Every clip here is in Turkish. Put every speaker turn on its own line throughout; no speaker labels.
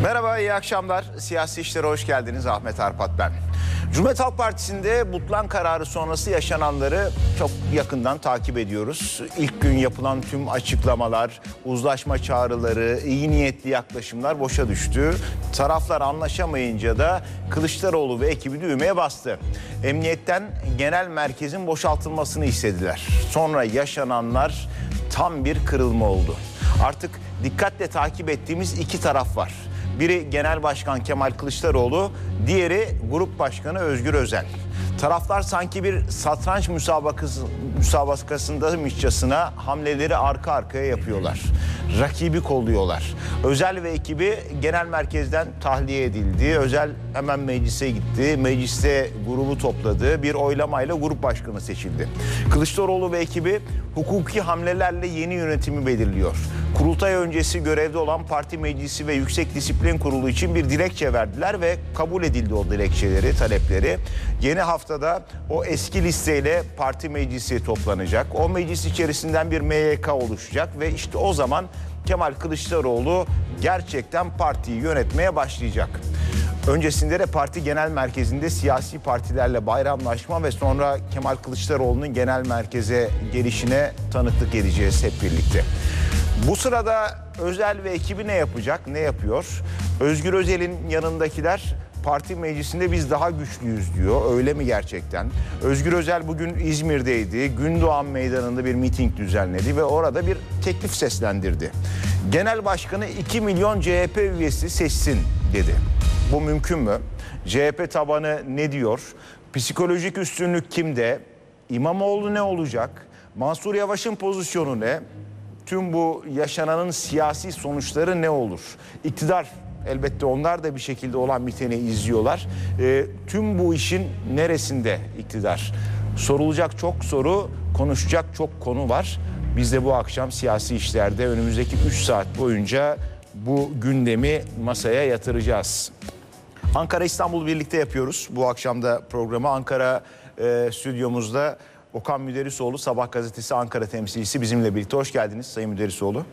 Merhaba, iyi akşamlar. Siyasi işlere hoş geldiniz. Ahmet Arpat ben. Cumhuriyet Halk Partisi'nde Butlan kararı sonrası yaşananları çok yakından takip ediyoruz. İlk gün yapılan tüm açıklamalar, uzlaşma çağrıları, iyi niyetli yaklaşımlar boşa düştü. Taraflar anlaşamayınca da Kılıçdaroğlu ve ekibi düğmeye bastı. Emniyetten genel merkezin boşaltılmasını istediler. Sonra yaşananlar tam bir kırılma oldu. Artık dikkatle takip ettiğimiz iki taraf var. Biri Genel Başkan Kemal Kılıçdaroğlu, diğeri Grup Başkanı Özgür Özel. Taraflar sanki bir satranç müsabakasındaymışçasına hamleleri arka arkaya yapıyorlar. Rakibi kolluyorlar. Özel ve ekibi genel merkezden tahliye edildi. Özel hemen meclise gitti. Mecliste grubu topladı. Bir oylamayla grup başkanı seçildi. Kılıçdaroğlu ve ekibi hukuki hamlelerle yeni yönetimi belirliyor. Kurultay öncesi görevde olan parti meclisi ve Yüksek Disiplin Kurulu için bir dilekçe verdiler ve kabul edildi o dilekçeleri, talepleri. Yeni haftada o eski listeyle parti meclisi toplanacak. O meclis içerisinden bir MYK oluşacak ve işte o zaman Kemal Kılıçdaroğlu gerçekten partiyi yönetmeye başlayacak. Öncesinde de parti genel merkezinde siyasi partilerle bayramlaşma ve sonra Kemal Kılıçdaroğlu'nun genel merkeze gelişine tanıklık edeceğiz hep birlikte. Bu sırada Özel ve ekibi ne yapacak, ne yapıyor? Özgür Özel'in yanındakiler parti meclisinde biz daha güçlüyüz diyor. Öyle mi gerçekten? Özgür Özel bugün İzmir'deydi. Gündoğan Meydanı'nda bir miting düzenledi ve orada bir teklif seslendirdi. Genel Başkanı 2 milyon CHP üyesi seçsin dedi. Bu mümkün mü? CHP tabanı ne diyor? Psikolojik üstünlük kimde? İmamoğlu ne olacak? Mansur Yavaş'ın pozisyonu ne? Tüm bu yaşananın siyasi sonuçları ne olur? İktidar, elbette onlar da bir şekilde olan biteni izliyorlar. Tüm bu işin neresinde iktidar? Sorulacak çok soru, konuşacak çok konu var. Biz de bu akşam siyasi işlerde önümüzdeki 3 saat boyunca bu gündemi masaya yatıracağız. Ankara İstanbul birlikte yapıyoruz. Bu akşam da programı Ankara stüdyomuzda Okan Müderrisoğlu, Sabah gazetesi Ankara temsilcisi bizimle birlikte. Hoş geldiniz Sayın Müderrisoğlu.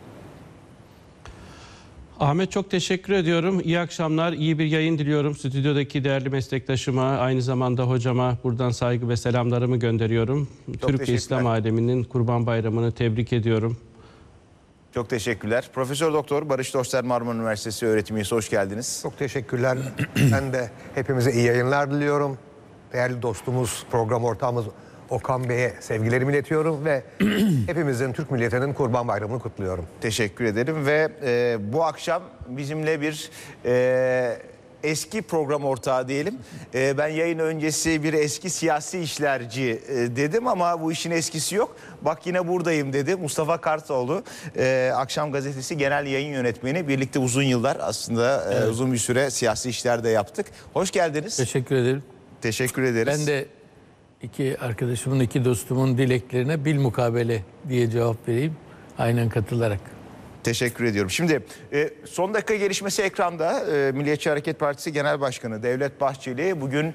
Ahmet, çok teşekkür ediyorum. İyi akşamlar, iyi bir yayın diliyorum. Stüdyodaki değerli meslektaşıma, aynı zamanda hocama buradan saygı ve selamlarımı gönderiyorum. Türkiye İslam aleminin Kurban Bayramı'nı tebrik ediyorum.
Çok teşekkürler. Profesör Doktor Barış Doster Marmara Üniversitesi öğretim üyesi, hoş geldiniz.
Çok teşekkürler. Ben de hepimize iyi yayınlar diliyorum. Değerli dostumuz, program ortağımız Okan Bey'e sevgilerimi iletiyorum ve hepimizin, Türk milletinin Kurban Bayramı'nı kutluyorum.
Teşekkür ederim ve bu akşam bizimle bir eski program ortağı diyelim. Ben yayın öncesi bir eski siyasi işlerci dedim ama bu işin eskisi yok. Bak yine buradayım dedi. Mustafa Kartoğlu, Akşam Gazetesi Genel Yayın Yönetmeni. Birlikte uzun yıllar aslında uzun bir süre siyasi işler de yaptık. Hoş geldiniz.
Teşekkür ederim.
Teşekkür ederiz.
Ben de iki arkadaşımın, iki dostumun dileklerine bilmukabele diye cevap vereyim. Aynen katılarak.
Teşekkür ediyorum. Şimdi son dakika gelişmesi ekranda. Milliyetçi Hareket Partisi Genel Başkanı Devlet Bahçeli bugün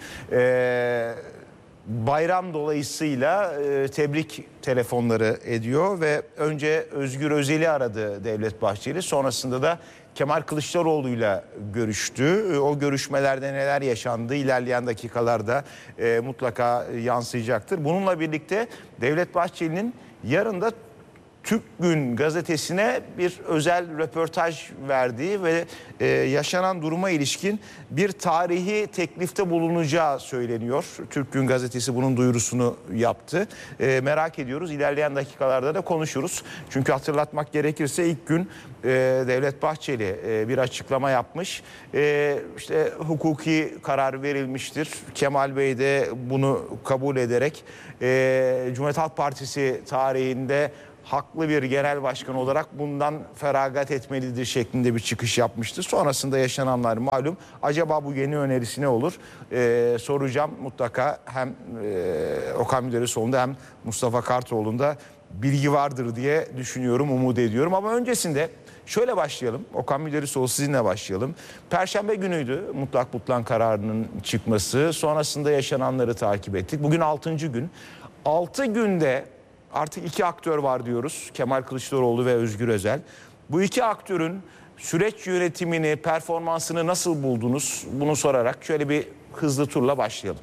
bayram dolayısıyla tebrik telefonları ediyor ve önce Özgür Özel'i aradı Devlet Bahçeli. Sonrasında da Kemal Kılıçdaroğlu'yla görüştü. O görüşmelerde neler yaşandı ilerleyen dakikalarda mutlaka yansıyacaktır. Bununla birlikte Devlet Bahçeli'nin yarın da Türk Gün gazetesine bir özel röportaj verdiği ve yaşanan duruma ilişkin bir tarihi teklifte bulunacağı söyleniyor. Türk Gün gazetesi bunun duyurusunu yaptı. Merak ediyoruz. İlerleyen dakikalarda da konuşuruz. Çünkü hatırlatmak gerekirse ilk gün Devlet Bahçeli bir açıklama yapmış. İşte hukuki karar verilmiştir. Kemal Bey de bunu kabul ederek Cumhuriyet Halk Partisi tarihinde haklı bir genel başkan olarak bundan feragat etmelidir şeklinde bir çıkış yapmıştı. Sonrasında yaşananlar malum. Acaba bu yeni önerisi ne olur? Soracağım mutlaka hem Okan Müderrisoğlu'nda hem Mustafa Kartoğlu'nda bilgi vardır diye düşünüyorum, umut ediyorum. Ama öncesinde şöyle başlayalım. Okan Müderrisoğlu, sizinle başlayalım. Perşembe günüydü mutlak butlan kararının çıkması. Sonrasında yaşananları takip ettik. Bugün 6. gün. 6 günde artık iki aktör var diyoruz. Kemal Kılıçdaroğlu ve Özgür Özel. Bu iki aktörün Süreç yönetimini, performansını nasıl buldunuz? Bunu sorarak şöyle bir hızlı turla başlayalım.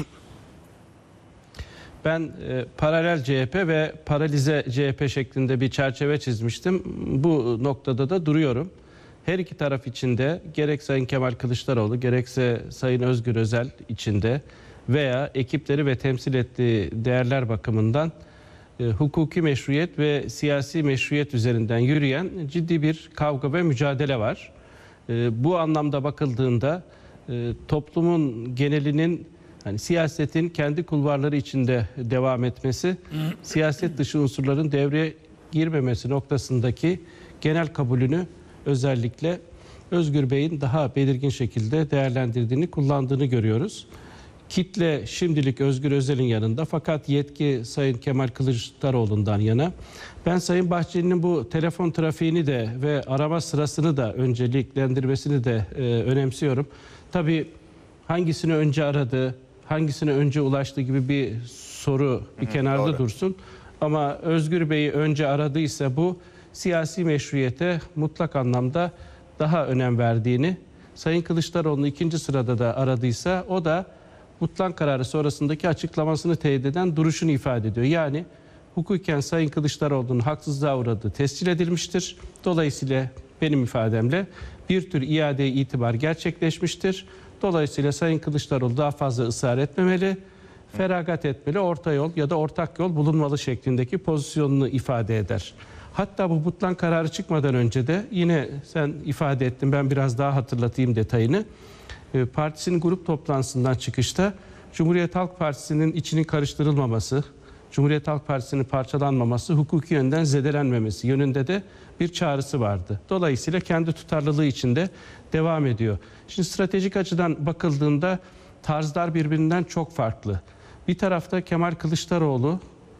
Ben paralel CHP ve paralize CHP şeklinde bir çerçeve çizmiştim. Bu noktada da duruyorum. Her iki taraf içinde gerek Sayın Kemal Kılıçdaroğlu gerekse Sayın Özgür Özel içinde veya ekipleri ve temsil ettiği değerler bakımından hukuki meşruiyet ve siyasi meşruiyet üzerinden yürüyen ciddi bir kavga ve mücadele var. Bu anlamda bakıldığında toplumun genelinin hani siyasetin kendi kulvarları içinde devam etmesi, siyaset dışı unsurların devreye girmemesi noktasındaki genel kabulünü özellikle Özgür Bey'in daha belirgin şekilde değerlendirdiğini, kullandığını görüyoruz. Kitle şimdilik Özgür Özel'in yanında fakat yetki Sayın Kemal Kılıçdaroğlu'ndan yana. Ben Sayın Bahçeli'nin bu telefon trafiğini de ve arama sırasını da önceliklendirmesini de önemsiyorum. Tabii hangisini önce aradı, hangisine önce ulaştı gibi bir soru bir kenarda
doğru.
dursun. Ama Özgür Bey'i önce aradıysa bu siyasi meşruiyete mutlak anlamda daha önem verdiğini, Sayın Kılıçdaroğlu'nu ikinci sırada da aradıysa o da mutlak kararı sonrasındaki açıklamasını teyit eden duruşunu ifade ediyor. Yani hukuken Sayın Kılıçdaroğlu'nun haksızlığa uğradığı tescil edilmiştir. Dolayısıyla benim ifademle bir tür iade itibar gerçekleşmiştir. Dolayısıyla Sayın Kılıçdaroğlu daha fazla ısrar etmemeli, feragat etmeli, orta yol ya da ortak yol bulunmalı şeklindeki pozisyonunu ifade eder. Hatta bu mutlak kararı çıkmadan önce de yine sen ifade ettin, ben biraz daha hatırlatayım detayını. Partisinin grup toplantısından çıkışta Cumhuriyet Halk Partisi'nin içinin karıştırılmaması, Cumhuriyet Halk Partisi'nin parçalanmaması, hukuki yönden zedelenmemesi yönünde de bir çağrısı vardı. Dolayısıyla kendi tutarlılığı içinde devam ediyor. Şimdi stratejik açıdan bakıldığında tarzlar birbirinden çok farklı. Bir tarafta Kemal Kılıçdaroğlu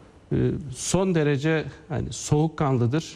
son derece hani soğukkanlıdır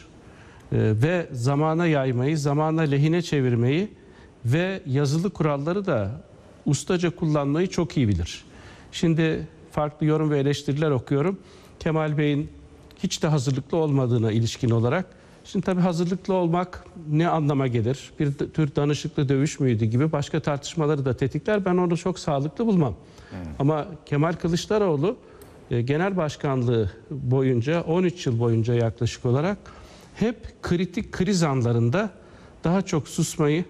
ve zamana yaymayı, zamana lehine çevirmeyi ve yazılı kuralları da ustaca kullanmayı çok iyi bilir. Şimdi farklı yorum ve eleştiriler okuyorum. Kemal Bey'in hiç de hazırlıklı olmadığına ilişkin olarak. Şimdi tabii hazırlıklı olmak ne anlama gelir? Bir tür danışıklı dövüş müydü gibi başka tartışmaları da tetikler. Ben onu çok sağlıklı bulmam. Ama Kemal Kılıçdaroğlu genel başkanlığı boyunca 13 yıl boyunca yaklaşık olarak hep kritik kriz anlarında daha çok susmayı,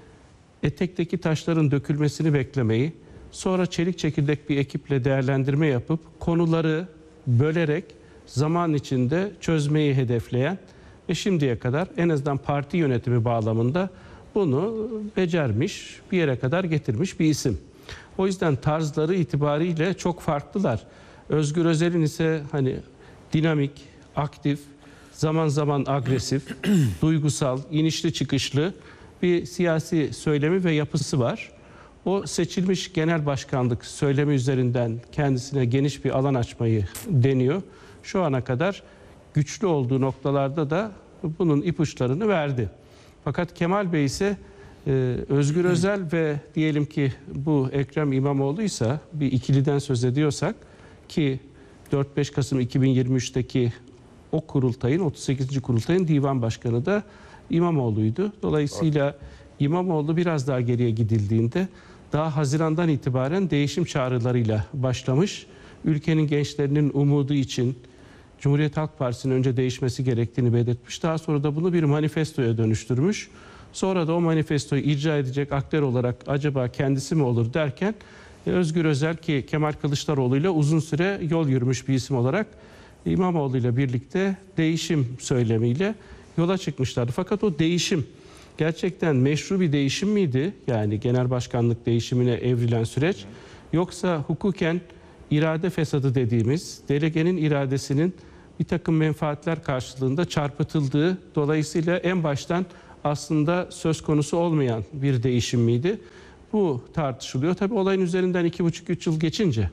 etekteki taşların dökülmesini beklemeyi, sonra çelik çekirdek bir ekiple değerlendirme yapıp konuları bölerek zaman içinde çözmeyi hedefleyen ve şimdiye kadar en azından parti yönetimi bağlamında bunu becermiş, bir yere kadar getirmiş bir isim. O yüzden tarzları itibariyle çok farklılar. Özgür Özel'in ise hani dinamik, aktif, zaman zaman agresif, duygusal, inişli çıkışlı bir siyasi söylemi ve yapısı var. O seçilmiş genel başkanlık söylemi üzerinden kendisine geniş bir alan açmayı deniyor. Şu ana kadar güçlü olduğu noktalarda da bunun ipuçlarını verdi. Fakat Kemal Bey ise Özgür Özel ve diyelim ki bu Ekrem İmamoğlu'ysa bir ikiliden söz ediyorsak ki 4-5 Kasım 2023'teki o kurultayın 38. kurultayın divan başkanı da İmamoğlu'ydu. Dolayısıyla İmamoğlu biraz daha geriye gidildiğinde daha Haziran'dan itibaren değişim çağrılarıyla başlamış. Ülkenin gençlerinin umudu için Cumhuriyet Halk Partisi'nin önce değişmesi gerektiğini belirtmiş. Daha sonra da bunu bir manifestoya dönüştürmüş. Sonra da o manifestoyu icra edecek aktör olarak acaba kendisi mi olur derken Özgür Özel ki Kemal Kılıçdaroğlu ile uzun süre yol yürümüş bir isim olarak İmamoğlu ile birlikte değişim söylemiyle yola çıkmışlardı. Fakat o değişim gerçekten meşru bir değişim miydi? Yani genel başkanlık değişimine evrilen süreç. Yoksa hukuken irade fesadı dediğimiz delegenin iradesinin bir takım menfaatler karşılığında çarpıtıldığı, dolayısıyla en baştan aslında söz konusu olmayan bir değişim miydi? Bu tartışılıyor. Tabii olayın üzerinden 2,5-3 yıl geçince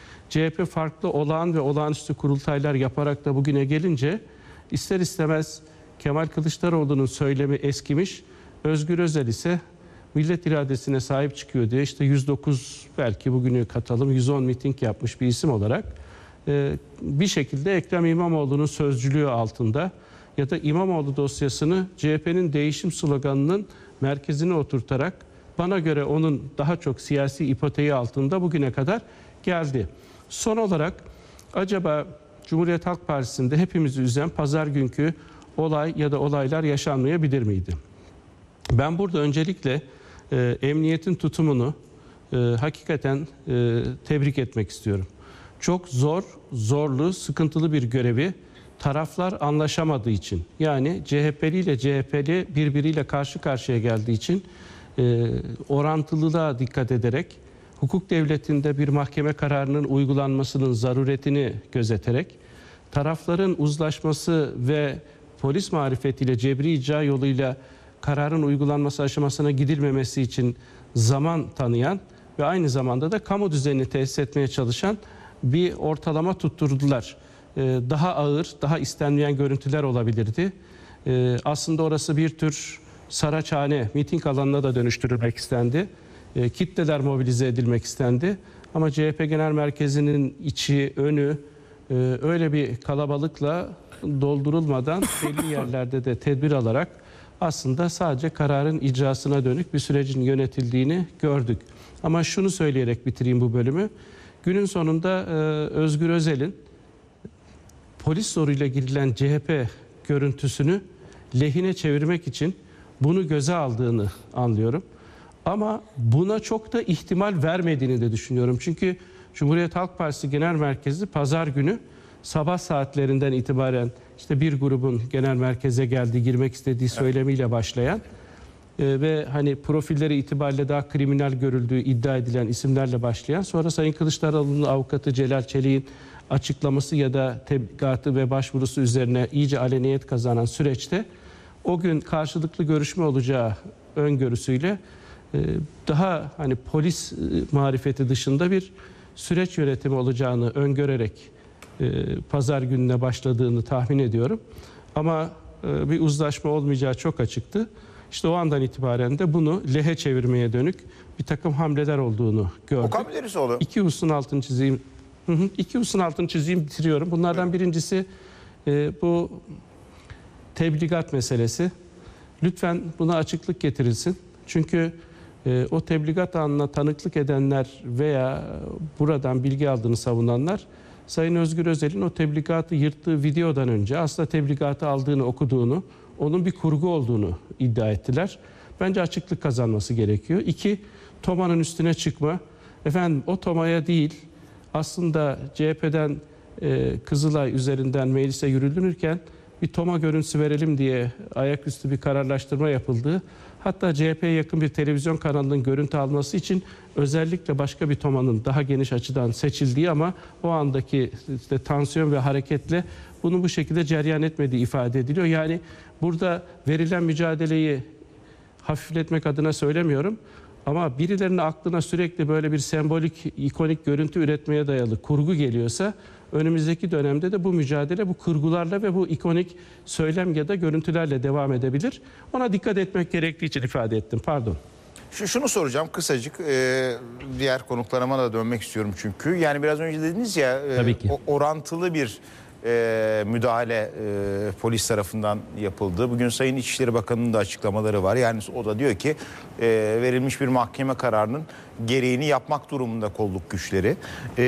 CHP farklı olağan ve olağanüstü kurultaylar yaparak da bugüne gelince ister istemez Kemal Kılıçdaroğlu'nun söylemi eskimiş. Özgür Özel ise millet iradesine sahip çıkıyor diye işte 109 belki bugünü katalım 110 miting yapmış bir isim olarak bir şekilde Ekrem İmamoğlu'nun sözcülüğü altında ya da İmamoğlu dosyasını CHP'nin değişim sloganının merkezine oturtarak bana göre onun daha çok siyasi ipoteği altında bugüne kadar geldi. Son olarak acaba Cumhuriyet Halk Partisi'nde hepimizi üzen pazar günkü olay ya da olaylar yaşanmayabilir miydi? Ben burada öncelikle emniyetin tutumunu hakikaten tebrik etmek istiyorum. Çok zorlu, sıkıntılı bir görevi taraflar anlaşamadığı için, yani CHP'li ile CHP'li birbiriyle karşı karşıya geldiği için orantılılığa dikkat ederek, hukuk devletinde bir mahkeme kararının uygulanmasının zaruretini gözeterek, tarafların uzlaşması ve polis marifetiyle, cebri icra yoluyla kararın uygulanması aşamasına gidilmemesi için zaman tanıyan ve aynı zamanda da kamu düzenini tesis etmeye çalışan bir ortalama tutturdular. Daha ağır, daha istenmeyen görüntüler olabilirdi. Aslında orası bir tür Saraçhane, miting alanına da dönüştürülmek istendi. Kitleler mobilize edilmek istendi. Ama CHP Genel Merkezi'nin içi, önü öyle bir kalabalıkla doldurulmadan belli yerlerde de tedbir alarak aslında sadece kararın icrasına dönük bir sürecin yönetildiğini gördük. Ama şunu söyleyerek bitireyim bu bölümü. Günün sonunda Özgür Özel'in polis zoruyla girilen CHP görüntüsünü lehine çevirmek için bunu göze aldığını anlıyorum. Ama buna çok da ihtimal vermediğini de düşünüyorum. Çünkü Cumhuriyet Halk Partisi Genel Merkezi pazar günü sabah saatlerinden itibaren işte bir grubun genel merkeze geldiği, girmek istediği söylemiyle başlayan ve hani profilleri itibariyle daha kriminal görüldüğü iddia edilen isimlerle başlayan, sonra Sayın Kılıçdaroğlu'nun avukatı Celal Çelik'in açıklaması ya da tebligatı ve başvurusu üzerine iyice aleniyet kazanan süreçte o gün karşılıklı görüşme olacağı öngörüsüyle daha hani polis marifeti dışında bir süreç yönetimi olacağını öngörerek pazar gününe başladığını tahmin ediyorum. Ama bir uzlaşma olmayacağı çok açıktı. İşte o andan itibaren de bunu lehe çevirmeye dönük bir takım hamleler olduğunu gördük.
Okan Müderrisoğlu.
İki hususun altını çizeyim. İki hususun altını çizeyim, bitiriyorum. Bunlardan birincisi bu tebligat meselesi. Lütfen buna açıklık getirilsin. Çünkü o tebligat anına tanıklık edenler veya buradan bilgi aldığını savunanlar, Sayın Özgür Özel'in o tebligatı yırttığı videodan önce aslında tebligatı aldığını, okuduğunu, onun bir kurgu olduğunu iddia ettiler. Bence açıklık kazanması gerekiyor. İki, TOMA'nın üstüne çıkma. Efendim o TOMA'ya değil, aslında CHP'den Kızılay üzerinden meclise yürütülürken bir TOMA görüntüsü verelim diye ayaküstü bir kararlaştırma yapıldı. Hatta CHP'ye yakın bir televizyon kanalının görüntü alması için özellikle başka bir TOMA'nın daha geniş açıdan seçildiği ama o andaki işte tansiyon ve hareketle bunu bu şekilde cereyan etmediği ifade ediliyor. Yani burada verilen mücadeleyi hafifletmek adına söylemiyorum. Ama birilerinin aklına sürekli böyle bir sembolik, ikonik görüntü üretmeye dayalı kurgu geliyorsa önümüzdeki dönemde de bu mücadele bu kurgularla ve bu ikonik söylem ya da görüntülerle devam edebilir. Ona dikkat etmek gerektiği için ifade ettim. Pardon.
Şunu soracağım kısacık, diğer konuklarıma da dönmek istiyorum çünkü. Yani biraz önce dediniz ya orantılı bir müdahale polis tarafından yapıldı. Bugün Sayın İçişleri Bakanı'nın da açıklamaları var. Yani o da diyor ki verilmiş bir mahkeme kararının gereğini yapmak durumunda kolluk güçleri.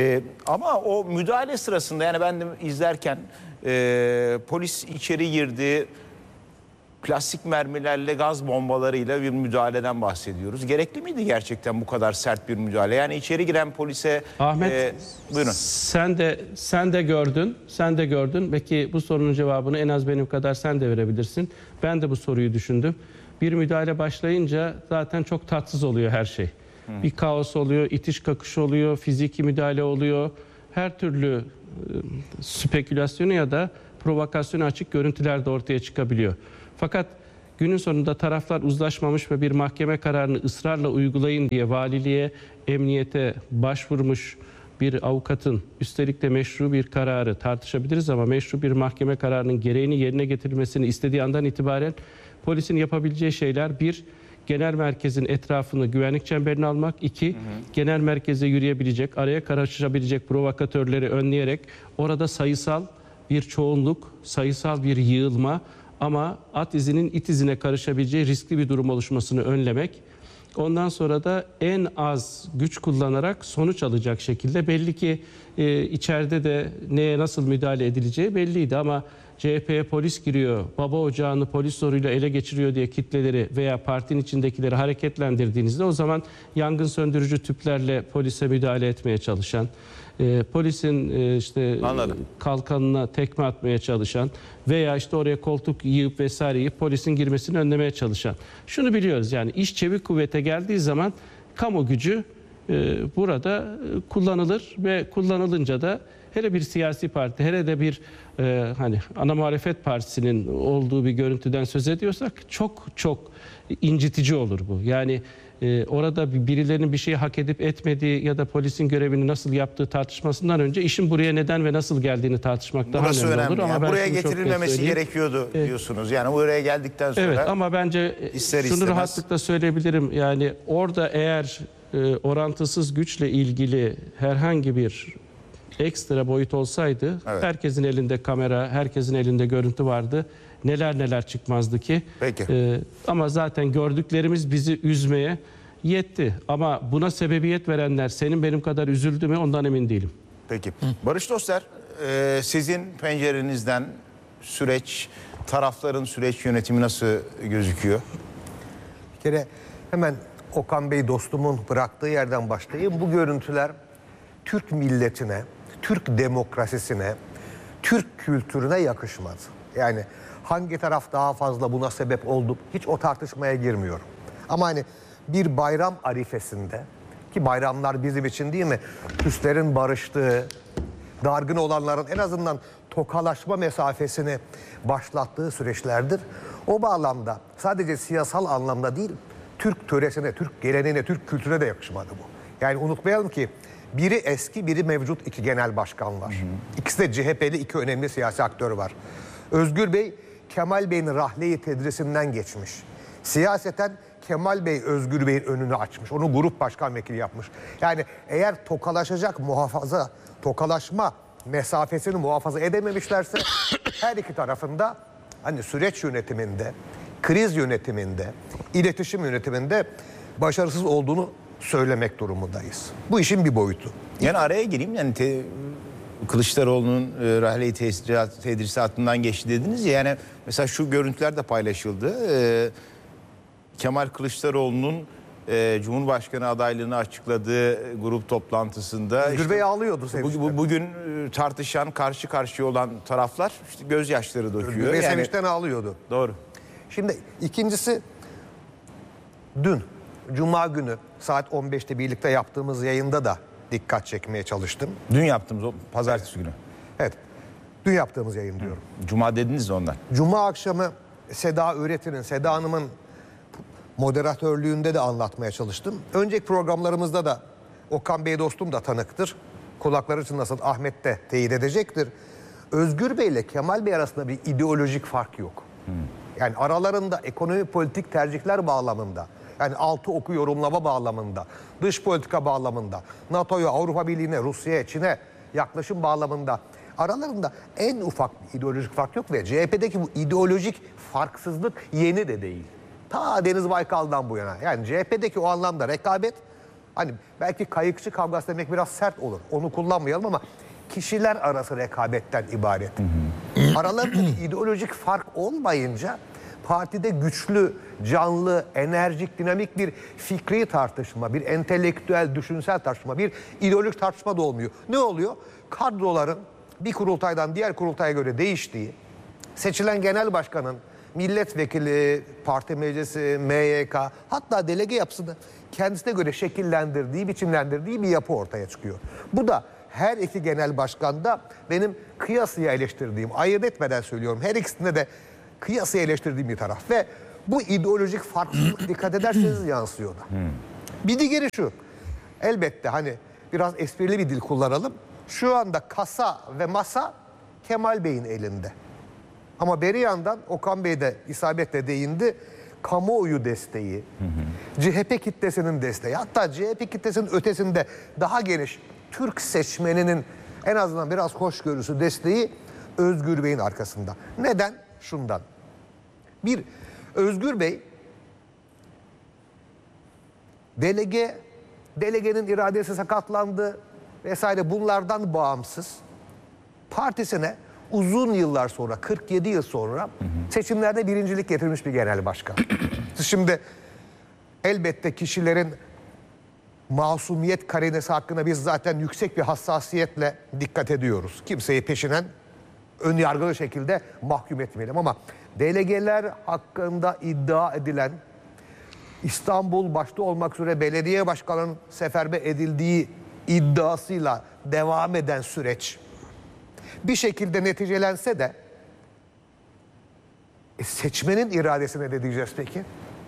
Ama o müdahale sırasında, yani ben de izlerken polis içeri girdi. Plastik mermilerle, gaz bombalarıyla bir müdahaleden bahsediyoruz. Gerekli miydi gerçekten bu kadar sert bir müdahale? Yani içeri giren polise...
Ahmet,
buyurun.
Sen de gördün. Belki bu sorunun cevabını en az benim kadar sen de verebilirsin. Ben de bu soruyu düşündüm. Bir müdahale başlayınca zaten çok tatsız oluyor her şey. Bir kaos oluyor, itiş kakış oluyor, fiziki müdahale oluyor. Her türlü spekülasyonu ya da provokasyonu açık görüntüler de ortaya çıkabiliyor. Fakat günün sonunda taraflar uzlaşmamış ve bir mahkeme kararını ısrarla uygulayın diye valiliğe, emniyete başvurmuş bir avukatın, üstelik de meşru bir kararı tartışabiliriz ama meşru bir mahkeme kararının gereğini yerine getirilmesini istediği andan itibaren polisin yapabileceği şeyler: bir, genel merkezin etrafını güvenlik çemberine almak; iki, genel merkeze yürüyebilecek, araya karışabilecek provokatörleri önleyerek orada sayısal bir çoğunluk, sayısal bir yığılma, Ama at izinin it izine karışabileceği riskli bir durum oluşmasını önlemek. Ondan sonra da en az güç kullanarak sonuç alacak şekilde, belli ki içeride de neye nasıl müdahale edileceği belliydi ama CHP'ye polis giriyor, baba ocağını polis zoruyla ele geçiriyor diye kitleleri veya partinin içindekileri hareketlendirdiğinizde o zaman yangın söndürücü tüplerle polise müdahale etmeye çalışan, polisin kalkanına tekme atmaya çalışan veya işte oraya koltuk yığıp vesaire yiyip polisin girmesini önlemeye çalışan. Şunu biliyoruz, yani iş çevik kuvvete geldiği zaman kamu gücü burada kullanılır ve kullanılınca da hele bir siyasi parti, hele de bir hani ana muhalefet partisinin olduğu bir görüntüden söz ediyorsak çok incitici olur bu. Yani orada birilerinin bir şeyi hak edip etmediği ya da polisin görevini nasıl yaptığı tartışmasından önce işin buraya neden ve nasıl geldiğini tartışmak daha
Burası
önemli olur.
Yani
ama
buraya getirilmemesi gerekiyordu diyorsunuz. Yani buraya geldikten sonra.
Evet, ama bence şunu rahatlıkla söyleyebilirim. Yani orada eğer orantısız güçle ilgili herhangi bir ekstra boyut olsaydı, evet, herkesin elinde kamera, herkesin elinde görüntü vardı. Neler çıkmazdı ki.
Peki.
Ama zaten gördüklerimiz bizi üzmeye yetti. Ama buna sebebiyet verenler senin benim kadar üzüldü mü, ondan emin değilim.
Peki. Barış Doster, sizin pencerenizden süreç, tarafların süreç yönetimi nasıl gözüküyor?
Bir kere hemen Okan Bey dostumun bıraktığı yerden başlayayım. Bu görüntüler Türk milletine, Türk demokrasisine, Türk kültürüne yakışmadı. Yani hangi taraf daha fazla buna sebep oldu, hiç o tartışmaya girmiyorum. Ama hani bir bayram arifesinde, ki bayramlar bizim için değil mi, küslerin barıştığı, dargın olanların en azından tokalaşma mesafesini başlattığı süreçlerdir. O bağlamda sadece siyasal anlamda değil, Türk töresine, Türk geleneğine, Türk kültürüne de yakışmadı bu. Yani unutmayalım ki biri eski, biri mevcut iki genel başkan var. İkisi de CHP'li iki önemli siyasi aktör var. Özgür Bey, Kemal Bey'in rahle-i tedrisinden geçmiş. Siyaseten Kemal Bey Özgür Bey'in önünü açmış. Onu grup başkan vekili yapmış. Yani eğer tokalaşma mesafesini muhafaza edememişlerse her iki tarafında hani süreç yönetiminde, kriz yönetiminde, iletişim yönetiminde başarısız olduğunu söylemek durumundayız. Bu işin bir boyutu.
Yani araya gireyim, yani Kılıçdaroğlu'nun rahle-i tedrisatından geçti dediniz ya, yani mesela şu görüntüler de paylaşıldı. Kemal Kılıçdaroğlu'nun Cumhurbaşkanı adaylığını açıkladığı grup toplantısında
Özgür Bey ağlıyordu sevinçten.
Bugün tartışan, karşı karşıya olan taraflar işte gözyaşları döküyor.
Özgür Bey sevinçten ağlıyordu.
Doğru.
Şimdi ikincisi, dün Cuma günü saat 15'te birlikte yaptığımız yayında da dikkat çekmeye çalıştım.
Dün yaptığımız o pazartesi günü.
Evet. Dün yaptığımız yayın diyorum.
Cuma dediniz de ondan.
Cuma akşamı Seda Hanım'ın moderatörlüğünde de anlatmaya çalıştım. Önceki programlarımızda da Okan Bey dostum da tanıktır. Kulakları çınlasın, Ahmet de teyit edecektir. Özgür Bey ile Kemal Bey arasında bir ideolojik fark yok. Yani aralarında ekonomi politik tercihler bağlamında, yani altı oku yorumlama bağlamında, dış politika bağlamında, NATO'ya, Avrupa Birliği'ne, Rusya'ya, Çin'e yaklaşım bağlamında aralarında en ufak bir ideolojik fark yok ve CHP'deki bu ideolojik farksızlık yeni de değil. Ta Deniz Baykal'dan bu yana. Yani CHP'deki o anlamda rekabet, hani belki kayıkçı kavgası demek biraz sert olur. Onu kullanmayalım ama kişiler arası rekabetten ibaret. Aralarında ideolojik fark olmayınca partide güçlü, canlı, enerjik, dinamik bir fikri tartışma, bir entelektüel, düşünsel tartışma, bir ideolojik tartışma da olmuyor. Ne oluyor? Kadroların bir kurultaydan diğer kurultaya göre değiştiği, seçilen genel başkanın milletvekili, parti meclisi, MYK, hatta delege yapısını kendisine göre şekillendirdiği, biçimlendirdiği bir yapı ortaya çıkıyor. Bu da her iki genel başkanda benim kıyasıya eleştirdiğim, ayırt etmeden söylüyorum, her ikisinde de kıyasıya eleştirdiğim bir taraf ve bu ideolojik farklılık dikkat ederseniz yansıyor da. Bir diğeri şu, elbette hani biraz esprili bir dil kullanalım. Şu anda kasa ve masa Kemal Bey'in elinde. Ama beri yandan Okan Bey de isabetle değindi. Kamuoyu desteği, CHP kitlesinin desteği, hatta CHP kitlesinin ötesinde daha geniş Türk seçmeninin en azından biraz hoşgörüsü, desteği Özgür Bey'in arkasında. Neden? Şundan. Bir, Özgür Bey delegenin iradesi sakatlandı vesaire, bunlardan bağımsız partisine uzun yıllar sonra, 47 yıl sonra seçimlerde birincilik getirmiş bir genel başkan. Şimdi elbette kişilerin masumiyet karinesi hakkında biz zaten yüksek bir hassasiyetle dikkat ediyoruz. Kimseyi peşinen ön yargılı şekilde mahkum etmeyelim, ama delegeler hakkında iddia edilen, İstanbul başta olmak üzere belediye başkanının seferber edildiği iddiasıyla devam eden süreç bir şekilde neticelense de seçmenin iradesine ne diyeceğiz peki?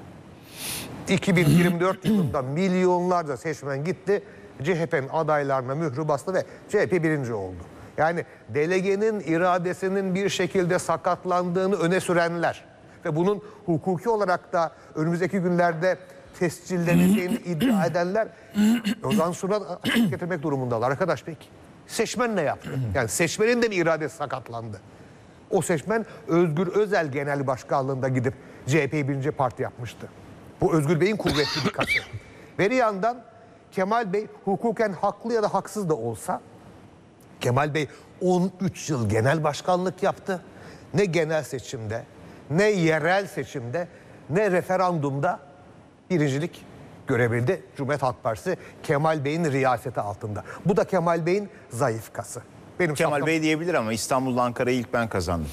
2024 yılında milyonlarca seçmen gitti, CHP'nin adaylarına mührü bastı ve CHP birinci oldu. Yani delegenin iradesinin bir şekilde sakatlandığını öne sürenler ve bunun hukuki olarak da önümüzdeki günlerde tescilleneceğini iddia edenler o zaman sonra getirmek durumundalar. Arkadaş peki seçmen ne yaptı? Yani seçmenin de mi iradesi sakatlandı? O seçmen Özgür Özel genel başkanlığında gidip CHP'yi birinci parti yapmıştı. Bu Özgür Bey'in kuvvetli bir kası. Ve bir yandan Kemal Bey hukuken haklı ya da haksız da olsa, Kemal Bey 13 yıl genel başkanlık yaptı. Ne genel seçimde, ne yerel seçimde, ne referandumda birincilik görebildi Cumhuriyet Halk Partisi Kemal Bey'in riyaseti altında. Bu da Kemal Bey'in zayıf kası.
Kemal Bey diyebilir ama İstanbul'da Ankara'yı ilk ben kazandım.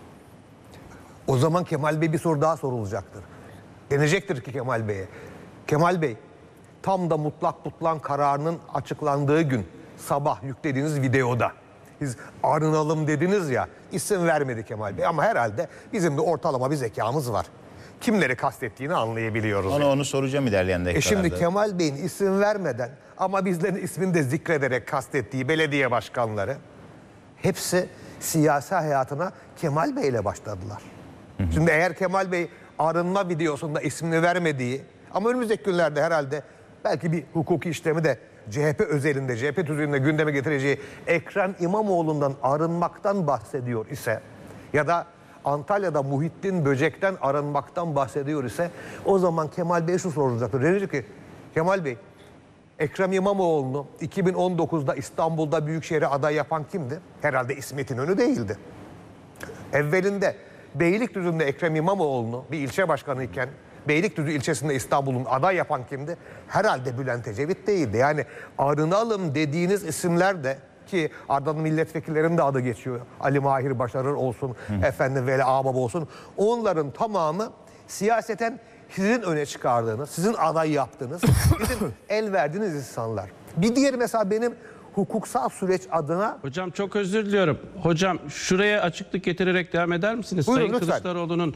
O zaman Kemal Bey bir soru daha sorulacaktır. Denecektir ki Kemal Bey'e. Kemal Bey, tam da mutlak butlan kararının açıklandığı gün sabah yüklediğiniz videoda biz arınalım dediniz ya, isim vermedi Kemal Bey ama herhalde bizim de ortalama bir zekamız var. Kimleri kastettiğini anlayabiliyoruz.
Onu soracağım ilerleyen dakikalarda.
Şimdi Kemal Bey'in isim vermeden ama bizlerin ismini de zikrederek kastettiği belediye başkanları hepsi siyasi hayatına Kemal Bey ile başladılar. Şimdi eğer Kemal Bey arınma videosunda ismini vermediği ama önümüzdeki günlerde herhalde belki bir hukuki işlemi de CHP özelinde, CHP tüzüğünde gündeme getireceği Ekrem İmamoğlu'ndan arınmaktan bahsediyor ise ya da Antalya'da Muhittin Böcek'ten arınmaktan bahsediyor ise o zaman Kemal Bey şu soracaktır. Diyecek ki Kemal Bey, Ekrem İmamoğlu'nu 2019'da İstanbul'da Büyükşehir'e aday yapan kimdi? Herhalde İsmet İnönü değildi. Evvelinde Beylikdüzü'nde Ekrem İmamoğlu'nu bir ilçe başkanı iken Beylikdüzü ilçesinde İstanbul'un aday yapan kimdi? Herhalde Bülent Ecevit değildi. Yani arınalım dediğiniz isimler de, ki ardından milletvekillerinin de adı geçiyor. Ali Mahir Başarır olsun, efendim Veli Ağbaba olsun. Onların tamamı siyaseten sizin öne çıkardığınız, sizin aday yaptığınız, sizin el verdiğiniz insanlar. Bir diğeri mesela benim hukuksal süreç adına...
Hocam çok özür diliyorum. Hocam şuraya açıklık getirerek devam eder misiniz?
Buyurun,
Sayın
lütfen.
Kılıçdaroğlu'nun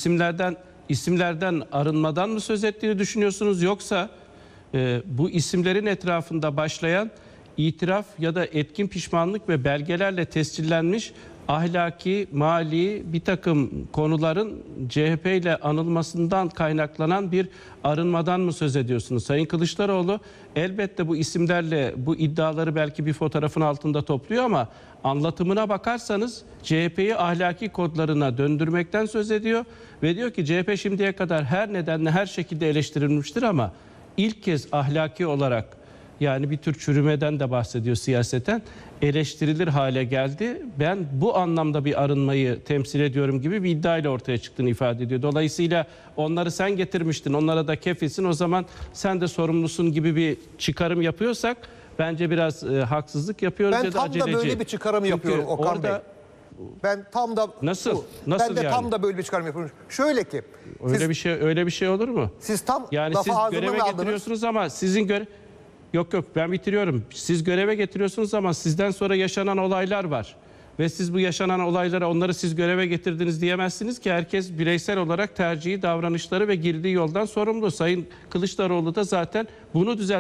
isimlerden arınmadan mı söz ettiğini düşünüyorsunuz? Yoksa bu isimlerin etrafında başlayan itiraf ya da etkin pişmanlık ve belgelerle tescillenmiş ahlaki, mali bir takım konuların CHP ile anılmasından kaynaklanan bir arınmadan mı söz ediyorsunuz? Sayın Kılıçdaroğlu elbette bu isimlerle bu iddiaları belki bir fotoğrafın altında topluyor ama anlatımına bakarsanız CHP'yi ahlaki kodlarına döndürmekten söz ediyor ve diyor ki CHP şimdiye kadar her nedenle her şekilde eleştirilmiştir ama ilk kez ahlaki olarak, yani bir tür çürümeden de bahsediyor siyaseten, eleştirilir hale geldi. Ben bu anlamda bir arınmayı temsil ediyorum gibi bir iddiayla ortaya çıktığını ifade ediyor. Dolayısıyla onları sen getirmiştin, onlara da kefilsin, o zaman sen de sorumlusun gibi bir çıkarım yapıyorsak bence biraz haksızlık yapıyoruz
Ben
ya da
tam
aceleci.
da böyle bir çıkarım yapıyorum Okan Bey. Ben tam da
Nasıl?
ben de
yani?
tam da böyle bir çıkarım yapıyorum. Şöyle ki
Öyle bir şey olur mu?
siz tam
Yani
lafı
siz
ağzımdan
göreve
aldınız.
getiriyorsunuz ama sizin Yok ben bitiriyorum. Siz göreve getiriyorsunuz ama sizden sonra yaşanan olaylar var. Ve siz bu yaşanan olaylara onları siz göreve getirdiniz diyemezsiniz ki herkes bireysel olarak tercihi, davranışları ve girdiği yoldan sorumlu. Sayın Kılıçdaroğlu da zaten bunu